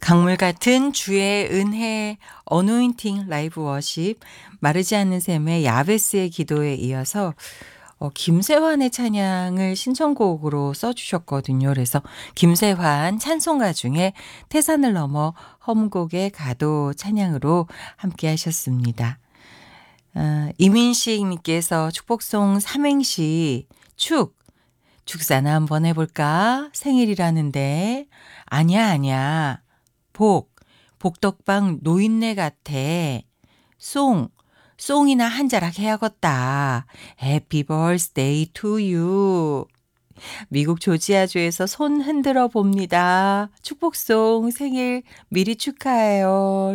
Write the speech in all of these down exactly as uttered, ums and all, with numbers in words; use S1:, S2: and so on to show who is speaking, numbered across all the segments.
S1: 강물 같은 주의 은혜 어노인팅 라이브 워십 마르지 않는 샘의 야베스의 기도에 이어서 어 김세환의 찬양을 신청곡으로 써 주셨거든요. 그래서 김세환 찬송가 중에 태산을 넘어 험곡의 가도 찬양으로 함께 하셨습니다. 아, 이민식 님께서 축복송 삼행시 축 축사나 한번 해볼까? 생일이라는데 아니야 아니야. 복 복덕방 노인네 같아. 송 송이나 한 자락 해야겠다. Happy birthday to you. 미국 조지아주에서 손 흔들어 봅니다. 축복송 생일 미리 축하해요.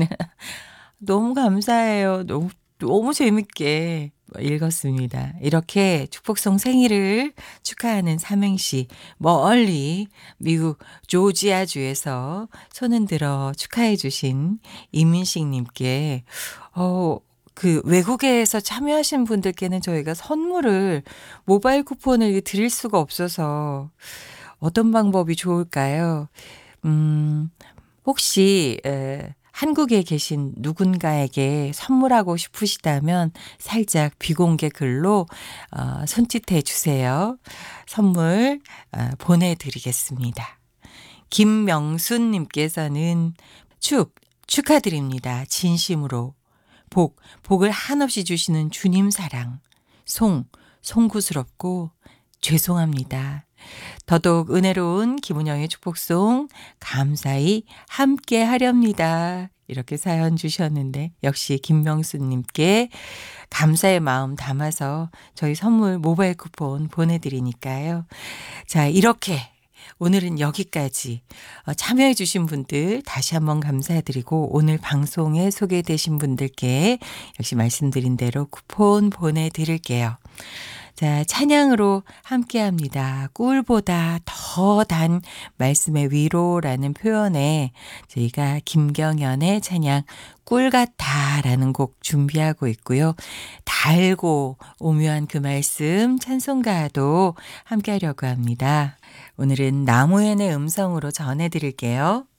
S1: 너무 감사해요. 너무 너무 재밌게 읽었습니다. 이렇게 축복송 생일을 축하하는 삼행시 멀리 미국 조지아주에서 손은 들어 축하해 주신 이민식 님께 어, 그 외국에서 참여하신 분들께는 저희가 선물을 모바일 쿠폰을 드릴 수가 없어서 어떤 방법이 좋을까요? 음, 혹시 에, 한국에 계신 누군가에게 선물하고 싶으시다면 살짝 비공개 글로 어, 손짓해 주세요. 선물 어, 보내드리겠습니다. 김명순 님께서는 축 축하드립니다. 진심으로. 복 복을 한없이 주시는 주님 사랑. 송 송구스럽고 죄송합니다. 더더욱 은혜로운 김은영의 축복송 감사히 함께 하렵니다. 이렇게 사연 주셨는데 역시 김명수님께 감사의 마음 담아서 저희 선물 모바일 쿠폰 보내드리니까요. 자, 이렇게 오늘은 여기까지 참여해 주신 분들 다시 한번 감사드리고 오늘 방송에 소개되신 분들께 역시 말씀드린 대로 쿠폰 보내드릴게요. 자, 찬양으로 함께합니다. 꿀보다 더 단 말씀의 위로라는 표현에 저희가 김경연의 찬양 꿀 같아라는 곡 준비하고 있고요. 달고 오묘한 그 말씀 찬송가도 함께하려고 합니다. 오늘은 나무엔의 음성으로 전해드릴게요.